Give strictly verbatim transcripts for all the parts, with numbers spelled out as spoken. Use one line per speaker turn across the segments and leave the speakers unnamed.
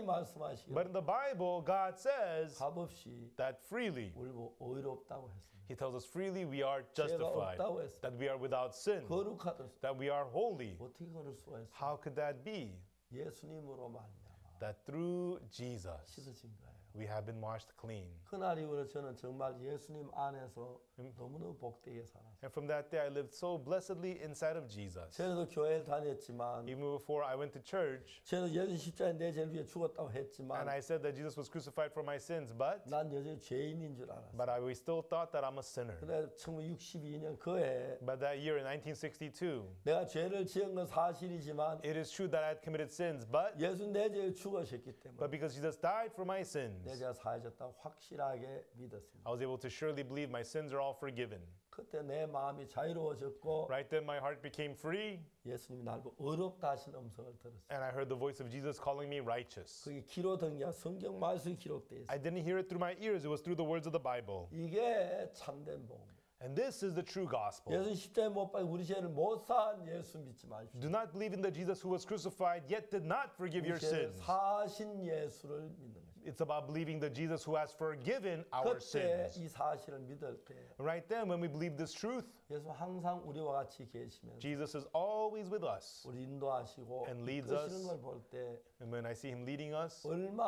말씀하시기를
But in the Bible, God says
값없이
that freely,
우리 의롭다고 했습니다.
He tells us freely we are
죄가
justified,
없다고 했습니다.
that we are without sin,
거룩하다.
that we are holy.
어떻게 그럴 수가 있어요?
How could that be?
예수님으로 말미암아
That through Jesus
씻어진 거예요.
we have been washed clean.
그날 이후로 저는 정말 예수님 안에서 너무너무 복되게 살았어요.
And from that day I lived so blessedly inside of Jesus.
저도 교회를 다녔지만
Even before I went to church,
저도 예수 십자가에 내 죄를 위해 죽었다고
and
했지만
I said that Jesus was crucified for my sins, but
난 여전히 죄인인 줄 알았어요.
but I we still thought that I'm a sinner.
그래 천구백육십이 년 그해
But that year in nineteen sixty-two,
내가 죄를 지은 건 사실이지만
it is true that I had committed sins, but
예수 내 죄를 죽으셨기 때문에
but because Jesus died for my
내
sins,
죄가 사해졌다고 확실하게 믿었습니다.
I was able to surely believe my sins are all forgiven.
그때 내 마음이 자유로워졌고
Right then my heart became free,
예수님이 나를 보고 어렵다 하시는 음성을 들었어요.
and I heard the voice of Jesus calling me righteous.
그게 귀로 듣는 게 성경 말씀이 기록되어 있어요.
I didn't hear it through my ears, it was through the words of the Bible.
이게 참된 복음.
And this is the true gospel.
예수 십자가에 못 박혀 우리 죄를 못 산 예수 믿지 마십시오.
Do not believe in the Jesus who was crucified yet did not forgive your
우리 죄를
sins.
사신 예수를 믿는 것입니다.
It's about believing the Jesus who has forgiven our
그때
sins.
이 사실을 믿을 때
Right then, when we believe this truth,
예수 항상 우리와 같이 계시면서
Jesus is always with us.
우리 인도하시고
And leads
이끄시는
us.
걸 볼 때
And when I see him leading us,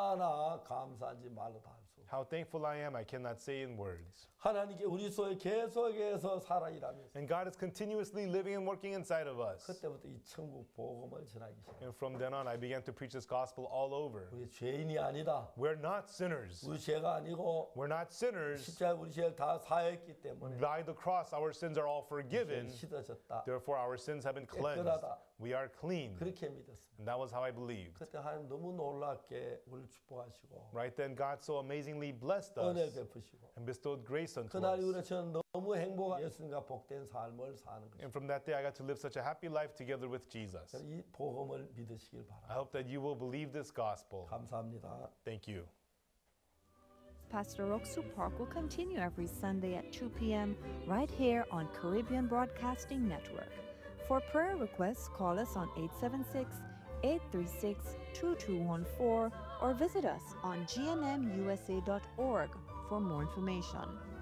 얼마나 감사한지 말로 다 할 수 없어요.
how thankful I am, I cannot say in words.
하나님께 우리 속에 계속해서 살아 일하면서
And God is continuously living and working inside of us.
그때부터 이 천국 복음을 전하기 시작해요.
And from then on, I began to preach this gospel all over.
우리 죄인이 아니다.
We're not sinners.
우리 죄가 아니고
We're not sinners.
십자가에 우리 죄를 다 사했기 때문에
By the cross, our sins are all forgiven.
씻어졌다.
Therefore, our sins have been cleansed. We are clean.
그렇게 믿었습니다.
And that was how I believed.
그때 하나님 너무 놀랍게 우리를 축복하시고
Right then, God so amazingly blessed
은혜
us
베푸시고
and bestowed grace unto
그날 이후로
us.
저는 너무 행복한 예수님과 복된 삶을 사는 것입니다.
And from that day, I got to live such a happy life together with Jesus.
이 복음을 믿으시길
I
바랍니다.
hope that you will believe this gospel.
감사합니다.
Thank you.
Pastor Roxu Park will continue every Sunday at two p.m. right here on Caribbean Broadcasting Network. For prayer requests, call us on eight seven six, eight three six, two two one four or visit us on g n m u s a dot org for more information.